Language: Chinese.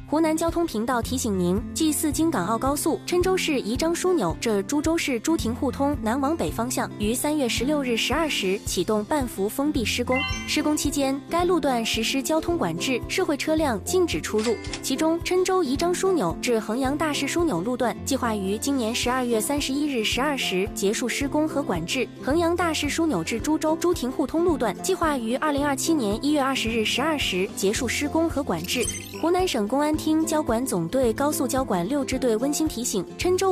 湖南交通频道提醒您：G4京港澳高速郴州市宜章枢纽至株洲市朱亭互通南往北方向于3月16日12时启动半幅封闭施工。施工期间，该路段实施交通管制，社会车辆禁止出入。其中，郴州宜章枢纽至衡阳大市枢纽路段计划于今年12月31日12时结束施工和管制；衡阳大市枢纽至株洲朱亭互通路段计划于2027年1月20日12时结束施工和管制。湖南省公安厅交管总队高速交管6支队温馨提醒：郴州